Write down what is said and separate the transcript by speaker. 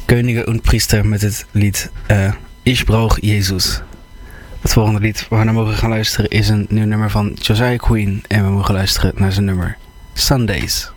Speaker 1: Könige und Priester met het lied Ich brauch Jesus. Het volgende lied waar we naar mogen gaan luisteren is een nieuw nummer van Josiah Queen. En we mogen luisteren naar zijn nummer Sundays.